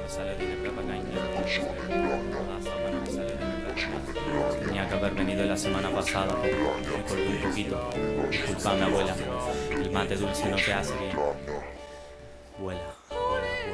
Tenía que haber venido la semana pasada, pero me corté un poquito. Disculpame, abuela, el mate dulce no te hace bien. Vuela.